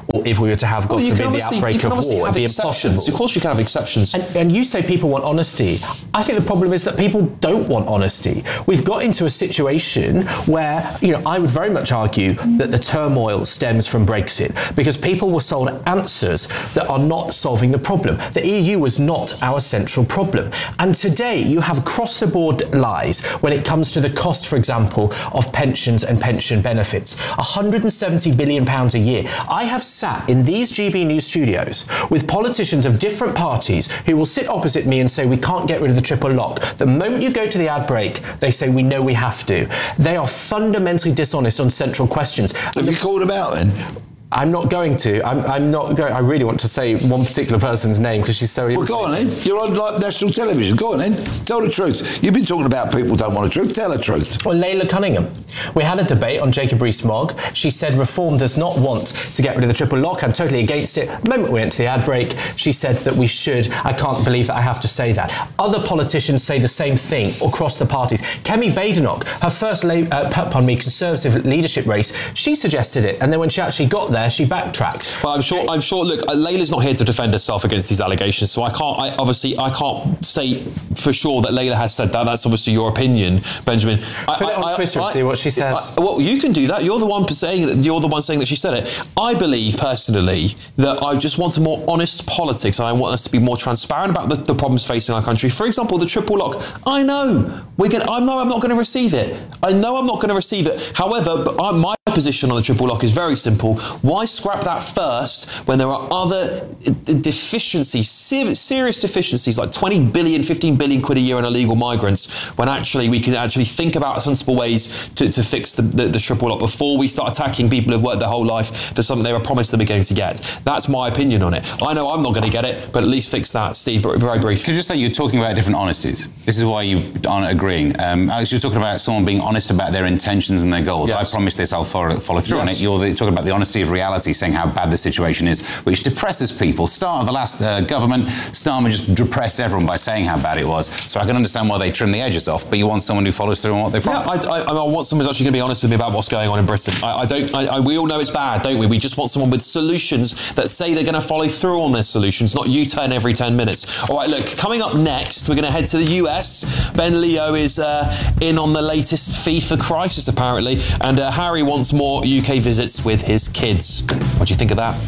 Speaker 4: or if we were to have, God
Speaker 1: well,
Speaker 4: forbid, the outbreak of war, it'd be impossible.
Speaker 1: Of course you can have exceptions.
Speaker 4: And, and you say people want honesty. I think the problem is that people don't want honesty. We've got into a situation where, you know, I would very much argue that the turmoil stems from Brexit, because people were sold answers that are not solving the problem. The E U was not our central problem. And today you have across-the-board lies when it comes to the cost, for example, of pensions and pension benefits. one hundred seventy billion pounds a year. I have sat in these G B News studios with politicians of different parties who will sit opposite me and say we can't get rid of the triple lock. The moment you go to the ad break, they say we know we have to. They are fundamentally dishonest on central questions.
Speaker 3: Have you called them out then?
Speaker 4: I'm not going to. I'm, I'm not going. I really want to say one particular person's name because she's so.
Speaker 3: Well, go on then. You're on like national television. Go on then. Tell the truth. You've been talking about people don't want the truth. Tell the truth.
Speaker 4: Well, Layla Cunningham. We had a debate on Jacob Rees-Mogg. She said Reform does not want to get rid of the triple lock. I'm totally against it. The moment we went to the ad break, she said that we should. I can't believe that I have to say that. Other politicians say the same thing across the parties. Kemi Badenoch, her first uh, pardon me, Conservative leadership race, she suggested it, and then when she actually got there, she backtracked.
Speaker 1: Well, I'm sure. I'm sure. Look, Layla's not here to defend herself against these allegations, so I can't. I, obviously, I can't say for sure that Layla has said that. That's obviously your opinion, Benjamin.
Speaker 4: Put
Speaker 1: I,
Speaker 4: it on
Speaker 1: I,
Speaker 4: Twitter
Speaker 1: I,
Speaker 4: and see what she says.
Speaker 1: I, well, you can do that. You're the one saying that. You're the one saying that she said it. I believe personally that I just want a more honest politics, and I want us to be more transparent about the, the problems facing our country. For example, the triple lock. I know we're going. I know I'm not going to receive it. I know I'm not going to receive it. However, but I, my position on the triple lock is very simple. Why scrap that first when there are other deficiencies, serious deficiencies like twenty billion, fifteen billion quid a year in illegal migrants, when actually we can actually think about sensible ways to, to fix the, the, the triple lock before we start attacking people who've worked their whole life for something they were promised they were going to get. That's my opinion on it. I know I'm not going to get it, but at least fix that. Steve, very, very brief.
Speaker 2: Can you just say you're talking about different honesties? This is why you aren't agreeing. Um, Alex, you're talking about someone being honest about their intentions and their goals.
Speaker 1: Yes.
Speaker 2: I promise this, I'll follow, follow through
Speaker 1: yes.
Speaker 2: on it. You're the, talking about the honesty of reality, saying how bad the situation is, which depresses people. Start of the last uh, government, Starmer just depressed everyone by saying how bad it was. So I can understand why they trim the edges off, but you want someone who follows through on what they promise.
Speaker 1: Yeah, I, I, I want someone who's actually going to be honest with me about what's going on in Britain. I, I don't. I, I, we all know it's bad, don't we? We just want someone with solutions that say they're going to follow through on their solutions, not U-turn every ten minutes. All right, look, coming up next, we're going to head to the U S. Ben Leo is uh, in on the latest FIFA crisis, apparently, and uh, Harry wants more U K visits with his kids. What do you think of that?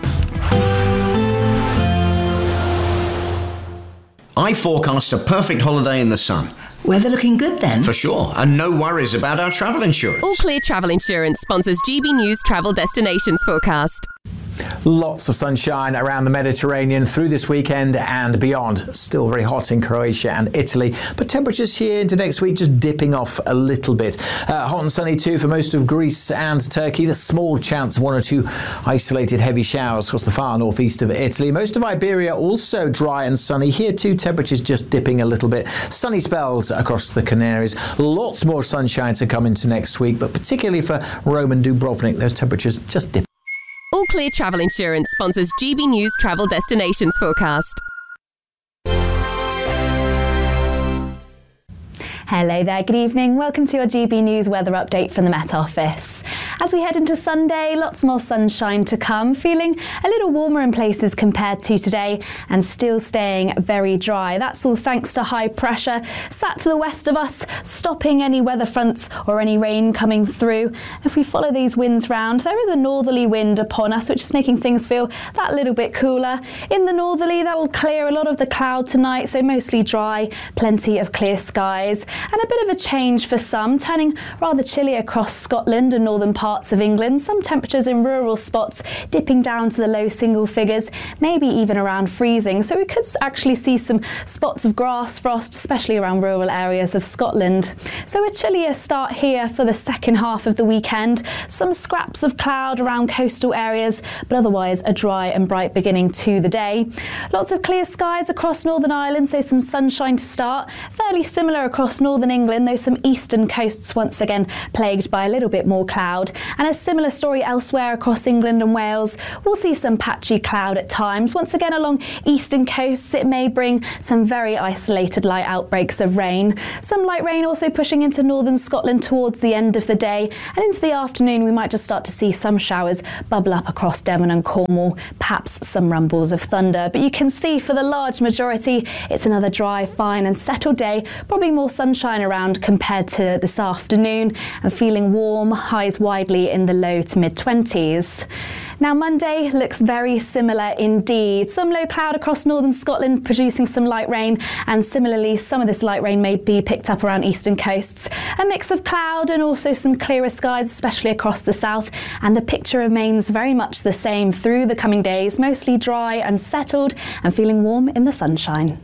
Speaker 13: I forecast a perfect holiday in the sun.
Speaker 14: Weather looking good then?
Speaker 13: For sure, and no worries about our travel insurance.
Speaker 15: All Clear Travel Insurance sponsors G B News Travel Destinations Forecast.
Speaker 16: Lots of sunshine around the Mediterranean through this weekend and beyond. Still very hot in Croatia and Italy, but temperatures here into next week just dipping off a little bit. Uh, hot and sunny too for most of Greece and Turkey. The small chance of one or two isolated heavy showers across the far northeast of Italy. Most of Iberia also dry and sunny. Here too, temperatures just dipping a little bit. Sunny spells across the Canaries. Lots more sunshine to come into next week, but particularly for Rome and Dubrovnik, those temperatures just dip.
Speaker 15: All Clear Travel Insurance sponsors G B News Travel Destinations Forecast.
Speaker 17: Hello there, good evening. Welcome to your G B News weather update from the Met Office. As we head into Sunday, lots more sunshine to come, feeling a little warmer in places compared to today and still staying very dry. That's all thanks to high pressure sat to the west of us, stopping any weather fronts or any rain coming through. If we follow these winds round, there is a northerly wind upon us, which is making things feel that little bit cooler. In the northerly, that'll clear a lot of the cloud tonight, so mostly dry, plenty of clear skies. And a bit of a change for some, turning rather chilly across Scotland and northern parts of England. Some temperatures in rural spots dipping down to the low single figures, maybe even around freezing. So we could actually see some spots of grass frost, especially around rural areas of Scotland. So a chillier start here for the second half of the weekend. Some scraps of cloud around coastal areas, but otherwise a dry and bright beginning to the day. Lots of clear skies across Northern Ireland, so some sunshine to start. Fairly similar across northern England, though some eastern coasts once again plagued by a little bit more cloud. And a similar story elsewhere across England and Wales. We'll see some patchy cloud at times. Once again, along eastern coasts, it may bring some very isolated light outbreaks of rain. Some light rain also pushing into northern Scotland towards the end of the day, and into the afternoon we might just start to see some showers bubble up across Devon and Cornwall, perhaps some rumbles of thunder. But you can see for the large majority it's another dry, fine and settled day, probably more sunshine around compared to this afternoon, and feeling warm, highs widely in the low to mid twenties. Now Monday looks very similar indeed. Some low cloud across northern Scotland producing some light rain, and similarly some of this light rain may be picked up around eastern coasts. A mix of cloud and also some clearer skies, especially across the south, and the picture remains very much the same through the coming days, mostly dry and settled and feeling warm in the sunshine.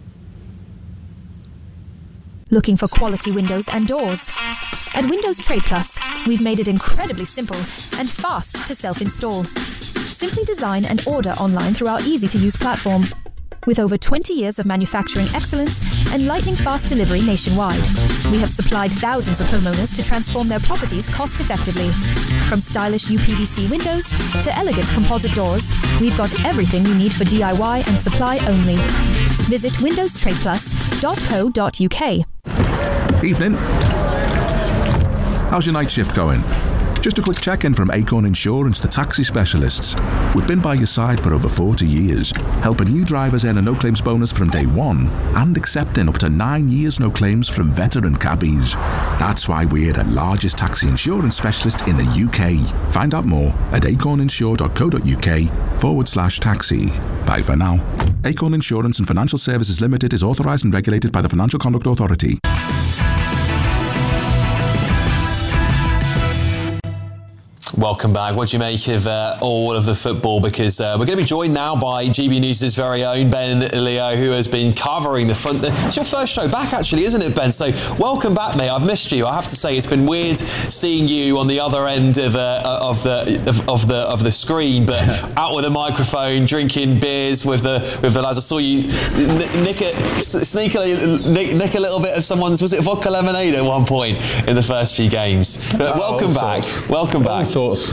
Speaker 14: Looking for quality windows and doors? At Windows Trade Plus, we've made it incredibly simple and fast to self-install. Simply design and order online through our easy-to-use platform. With over twenty years of manufacturing excellence and lightning-fast delivery nationwide, we have supplied thousands of homeowners to transform their properties cost-effectively. From stylish U P V C windows to elegant composite doors, we've got everything you need for D I Y and supply only. Visit windows trade plus dot co dot U K.
Speaker 18: Evening. How's your night shift going? Just a quick check-in from Acorn Insurance, the taxi specialists. We've been by your side for over forty years, helping new drivers earn a no-claims bonus from day one and accepting up to nine years no claims from veteran cabbies. That's why we're the largest taxi insurance specialist in the U K. Find out more at acorninsure dot co dot U K forward slash taxi. Bye for now. Acorn Insurance and Financial Services Limited is authorised and regulated by the Financial Conduct Authority.
Speaker 1: Welcome back. What do you make of uh, all of the football? Because uh, we're going to be joined now by G B News' very own Ben Leo, who has been covering the front. It's your first show back, actually, isn't it, Ben? So welcome back, mate. I've missed you. I have to say, it's been weird seeing you on the other end of uh, of the of, of the of the screen, but out with a microphone, drinking beers with the with the lads. I saw you nick a, sneak a nick, nick a little bit of someone's, was it vodka lemonade at one point in the first few games? But welcome back. Welcome back.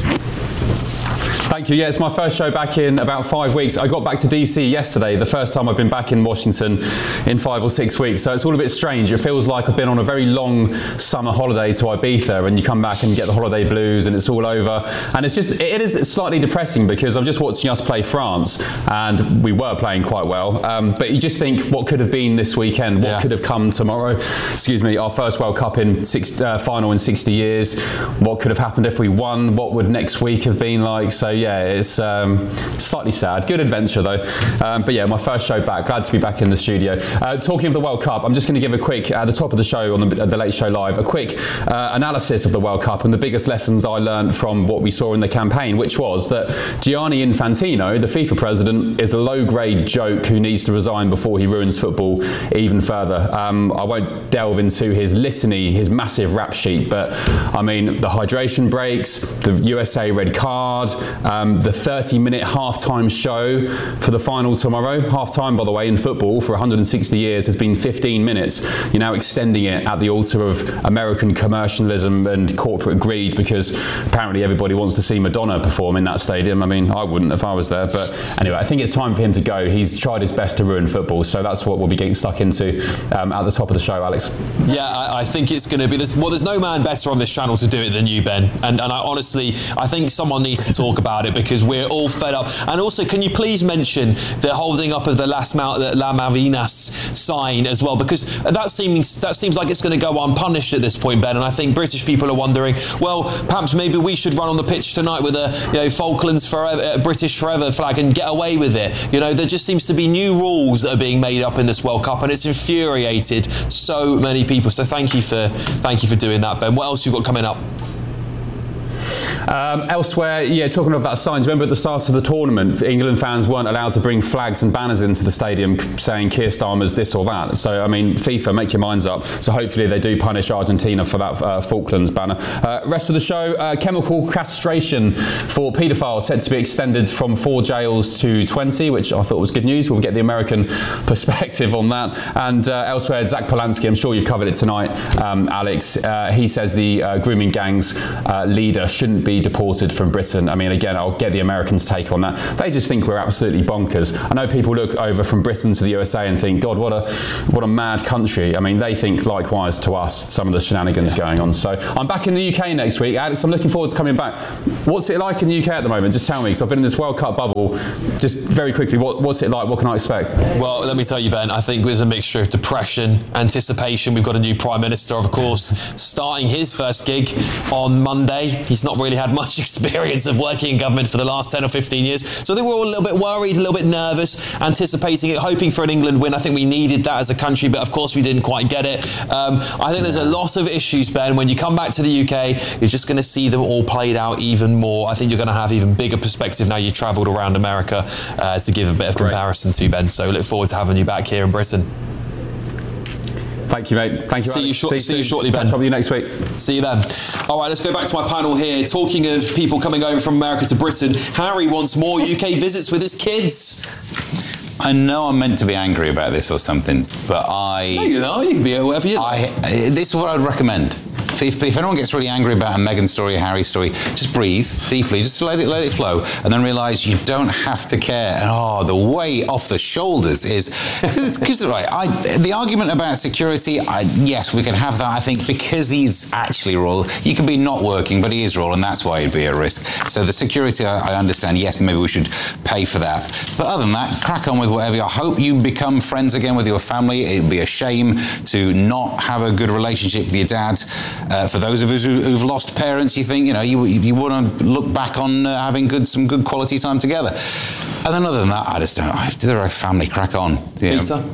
Speaker 19: Thank you. Yeah, it's my first show back in about five weeks. I got back to D C yesterday, the first time I've been back in Washington in five or six weeks. So it's all a bit strange. It feels like I've been on a very long summer holiday to Ibiza, and you come back and get the holiday blues and it's all over. And it's just, it is slightly depressing because I'm just watching us play France, and we were playing quite well. Um, but you just think, what could have been this weekend? What yeah. could have come tomorrow? Excuse me, our first World Cup in six, uh, final in sixty years. What could have happened if we won? What would next week have been like? So yeah, it's um, slightly sad. Good adventure though. Um, but yeah, my first show back. Glad to be back in the studio. Uh, talking of the World Cup, I'm just going to give a quick, at the top of the show on the, the Late Show Live, a quick uh, analysis of the World Cup and the biggest lessons I learned from what we saw in the campaign, which was that Gianni Infantino, the FIFA president, is a low-grade joke who needs to resign before he ruins football even further. Um, I won't delve into his litany, his massive rap sheet, but I mean, the hydration breaks, the U S A red card, um, the thirty minute halftime show for the final tomorrow. Halftime, by the way, in football for one hundred sixty years has been fifteen minutes. You're now extending it at the altar of American commercialism and corporate greed, because apparently everybody wants to see Madonna perform in that stadium. I mean, I wouldn't if I was there. But anyway, I think it's time for him to go. He's tried his best to ruin football, so that's what we'll be getting stuck into um, at the top of the show, Alex.
Speaker 1: Yeah, I, I think it's going to be this. Well, there's no man better on this channel to do it than you, Ben. And, and I honestly, I think someone needs to talk about it, because we're all fed up. And also, can you please mention the holding up of the Las Mal- the La Malvinas sign as well? Because that seems that seems like it's going to go unpunished at this point, Ben. And I think British people are wondering, well, perhaps maybe we should run on the pitch tonight with a you know Falklands Forever, uh, British Forever flag and get away with it. You know, there just seems to be new rules that are being made up in this World Cup, and it's infuriated so many people. So thank you for thank you for doing that, Ben. What else you got coming up?
Speaker 19: Um, elsewhere, yeah, talking of that sign, remember at the start of the tournament, England fans weren't allowed to bring flags and banners into the stadium saying Keir Starmer's this or that. So, I mean, FIFA, make your minds up. So hopefully they do punish Argentina for that uh, Falklands banner. Uh, rest of the show, uh, chemical castration for paedophiles set to be extended from four jails to twenty, which I thought was good news. We'll get the American perspective on that. And uh, elsewhere, Zach Polanski, I'm sure you've covered it tonight, um, Alex. Uh, he says the uh, grooming gang's uh, leader shouldn't be deported from Britain. I mean, again, I'll get the Americans' take on that. They just think we're absolutely bonkers. I know people look over from Britain to the U S A and think, God, what a what a mad country. I mean, they think likewise to us, some of the shenanigans yeah. going on. So I'm back in the U K next week. Alex, I'm looking forward to coming back. What's it like in the U K at the moment? Just tell me, because I've been in this World Cup bubble. Just very quickly, what, what's it like? What can I expect?
Speaker 1: Well, let me tell you, Ben, I think there's a mixture of depression, anticipation. We've got a new Prime Minister, of course, starting his first gig on Monday. He's not really had much experience of working in government for the last ten or fifteen years. So I think we're all a little bit worried, a little bit nervous, anticipating it, hoping for an England win. I think we needed that as a country, but of course we didn't quite get it. Um, I think there's a lot of issues, Ben. When you come back to the U K, you're just going to see them all played out even more. I think you're going to have even bigger perspective now you've travelled around America uh, to give a bit of comparison to, Ben. So look forward to having you back here in Britain.
Speaker 19: Thank you, mate. Thank you.
Speaker 1: See you, short, see, see you shortly, Ben.
Speaker 19: Catch up with you next week.
Speaker 1: See you then. All right, let's go back to my panel here. Talking of people coming over from America to Britain, Harry wants more U K visits with his kids.
Speaker 2: I know I'm meant to be angry about this or something, but I...
Speaker 1: No, you know, you can be whatever you like.
Speaker 2: I, this is what I'd recommend. If, if anyone gets really angry about a Meghan story, a Harry story, just breathe deeply, just let it let it flow, and then realise you don't have to care. And oh, the weight off the shoulders is because right. I, the argument about security, I, yes, we can have that. I think because he's actually royal, he can be not working, but he is royal, and that's why he'd be a risk. So the security, I, I understand. Yes, maybe we should pay for that. But other than that, crack on with whatever. I hope you become friends again with your family. It'd be a shame to not have a good relationship with your dad. Uh, for those of us who, who've lost parents, you think, you know, you, you want to look back on uh, having good some good quality time together. And then other than that, I just don't, I have to family crack on. You
Speaker 1: Peter?
Speaker 2: know.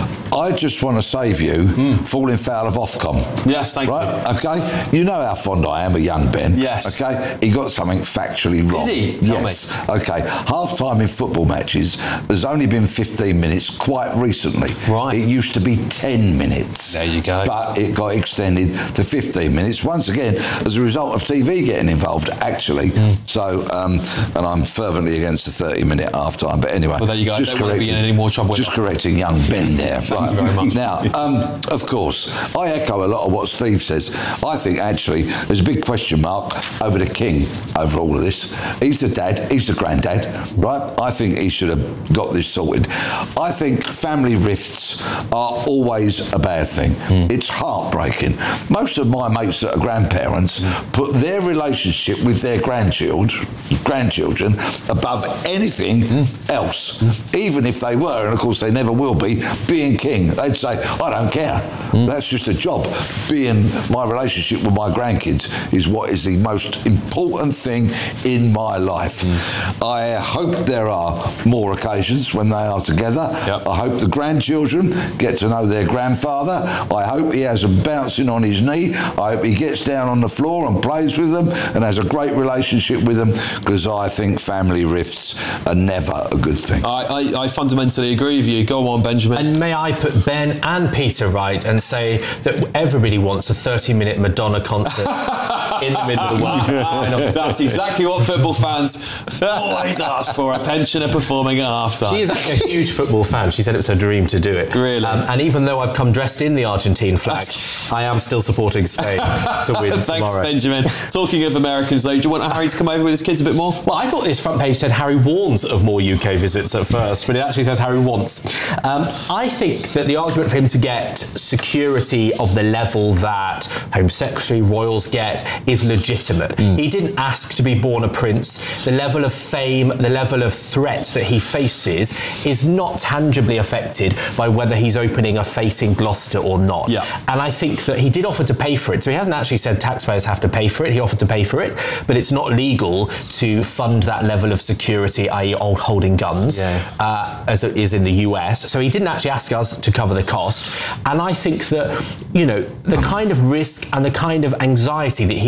Speaker 3: I just want to save you mm. falling foul of Ofcom.
Speaker 1: Yes, thank
Speaker 3: right?
Speaker 1: you.
Speaker 3: Okay? You know how fond I am of young Ben.
Speaker 1: Yes.
Speaker 3: Okay? He got something factually wrong.
Speaker 1: Did he? Tell
Speaker 3: yes.
Speaker 1: me.
Speaker 3: Okay. Half time in football matches has only been fifteen minutes quite recently.
Speaker 1: Right.
Speaker 3: It used to be ten minutes.
Speaker 1: There you go.
Speaker 3: But it got extended to fifteen minutes, once again, as a result of T V getting involved, actually. Mm. So, um, and I'm fervently against the thirty minute half time. But anyway,
Speaker 1: well, there you go.
Speaker 3: Just
Speaker 1: I don't want to be in any more trouble.
Speaker 3: Just correcting young Ben there.
Speaker 1: Thank
Speaker 3: right.
Speaker 1: you very much.
Speaker 3: Now, um, of course, I echo a lot of what Steve says. I think actually there's a big question mark over the king over all of this. He's the dad, he's the granddad, right? I think he should have got this sorted. I think family rifts are always a bad thing. Mm. It's heartbreaking. Most of my mates that are grandparents mm. put their relationship with their grandchildren, grandchildren above anything mm. else, mm. even if they were, and of course they never will be, being king. They'd say, I don't care. Mm. That's just a job. Being my relationship with my grandkids is what is the most important thing in my life. Mm. I hope there are more occasions when they are together. Yep. I hope the grandchildren get to know their grandfather. I hope he has them bouncing on his knee. I hope he gets down on the floor and plays with them and has a great relationship with them, because I think family rifts are never a good thing.
Speaker 1: I, I, I fundamentally agree with you. Go on, Benjamin.
Speaker 4: And may I put Ben and Peter right and say that everybody wants a thirty minute Madonna concert in the middle of the world.
Speaker 1: That's exactly what football fans always ask for, a pensioner performing at half-time.
Speaker 4: She is actually a huge football fan. She said it was her dream to do it.
Speaker 1: Really? Um,
Speaker 4: and even though I've come dressed in the Argentine flag, I am still supporting Spain to win
Speaker 1: Thanks,
Speaker 4: tomorrow.
Speaker 1: Benjamin. Talking of Americans, though, do you want Harry to come over with his kids a bit more?
Speaker 4: Well, I thought this front page said Harry warns of more U K visits at first, but it actually says Harry wants. Um, I think that the argument for him to get security of the level that Home Secretary, royals get is legitimate. Mm. He didn't ask to be born a prince. The level of fame, the level of threat that he faces is not tangibly affected by whether he's opening a fete in Gloucester or not.
Speaker 1: Yeah.
Speaker 4: And I think that he did offer to pay for it. So he hasn't actually said taxpayers have to pay for it. He offered to pay for it, but it's not legal to fund that level of security, that is holding guns, yeah. uh, as it is in the U S. So he didn't actually ask us to cover the cost. And I think that, you know, the kind of risk and the kind of anxiety that he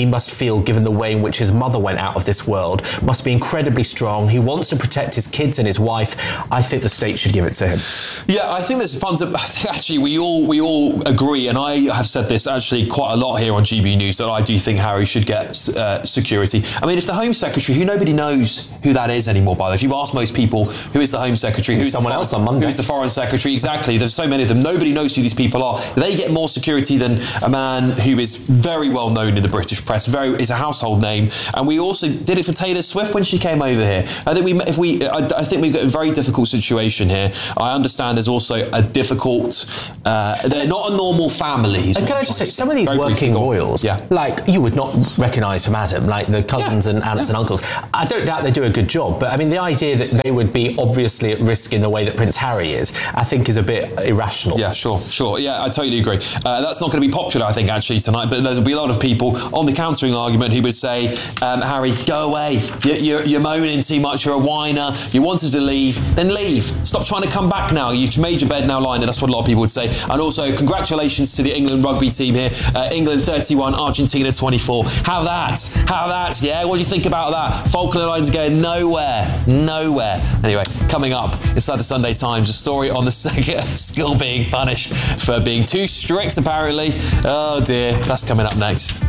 Speaker 4: must feel, given the way in which his mother went out of this world, must be incredibly strong. He wants to protect his kids and his wife. I think the state should give it to him.
Speaker 1: Yeah, I think there's fun to, I think actually we all we all agree, and I have said this actually quite a lot here on G B News, that I do think Harry should get uh, security. I mean, if the Home Secretary, who nobody knows who that is anymore, by the way, if you ask most people who is the Home Secretary, who's
Speaker 4: someone
Speaker 1: foreign,
Speaker 4: else on Monday,
Speaker 1: who's the Foreign Secretary, exactly, there's so many of them, nobody knows who these people are. They get more security than a man who is very well known in the British press, very is a household name, and we also did it for Taylor Swift when she came over here. I think we, if we, I, I think we've got a very difficult situation here. I understand there's also a difficult, uh, they're not a normal family.
Speaker 4: And can I just say, some of these working royals,
Speaker 1: yeah.
Speaker 4: like you would not recognise from Adam, like the cousins yeah. and aunts yeah. and uncles. I don't doubt they do a good job, but I mean, the idea that they would be obviously at risk in the way that Prince Harry is, I think is a bit irrational.
Speaker 1: Yeah, sure, sure. Yeah, I totally agree. Uh, that's not going to be popular, I think, actually, tonight, but there'll be a lot of people on the countering argument who would say, um, Harry, go away. You're, you're, you're moaning too much. You're a whiner. You wanted to leave. Then leave. Stop trying to come back now. You've made your bed, now lie in it. That's what a lot of people would say. And also, congratulations to the England rugby team here. Uh, England thirty-one, Argentina twenty-four. Have that. Have that. Yeah, what do you think about that? Falkland Islands going nowhere. Nowhere. Anyway, coming up inside the Sunday Times, a story on the school being punished for being too strict, apparently. Oh dear. That's coming up next.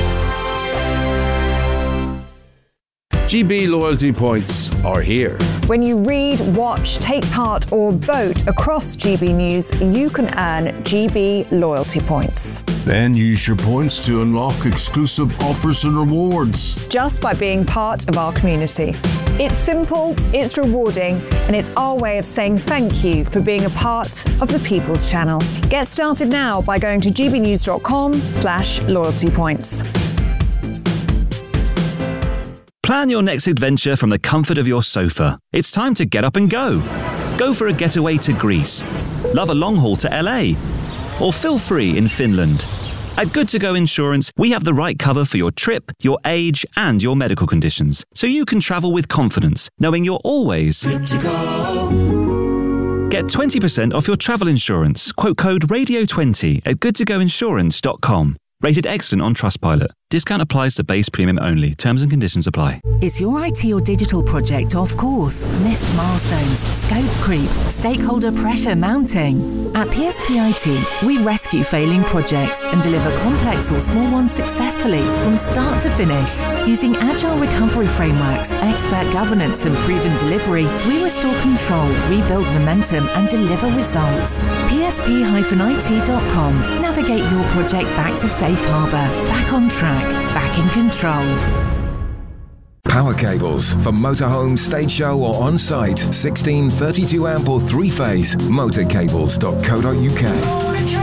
Speaker 20: G B loyalty points are here.
Speaker 21: When you read, watch, take part or vote across G B News, you can earn G B loyalty points.
Speaker 20: Then use your points to unlock exclusive offers and rewards.
Speaker 21: Just by being part of our community. It's simple, it's rewarding, and it's our way of saying thank you for being a part of the People's Channel. Get started now by going to gbnews.com slash loyalty points.
Speaker 22: Plan your next adventure from the comfort of your sofa. It's time to get up and go. Go for a getaway to Greece. Love a long haul to L A. Or feel free in Finland. At Good To Go Insurance, we have the right cover for your trip, your age, and your medical conditions, so you can travel with confidence, knowing you're always good to go. Get twenty percent off your travel insurance. Quote code radio twenty at good to go insurance dot com. Rated excellent on Trustpilot. Discount applies to base premium only. Terms and conditions apply.
Speaker 6: Is your I T or digital project off course? Missed milestones, scope creep, stakeholder pressure mounting? At P S P I T, we rescue failing projects and deliver complex or small ones successfully from start to finish. Using agile recovery frameworks, expert governance and proven delivery, we restore control, rebuild momentum and deliver results. P S P I T dot com. Navigate your project back to safe harbour, back on track, back in control.
Speaker 23: Power cables for motorhome, stage show or on-site. sixteen, thirty-two amp or three-phase. motorcables dot co dot uk.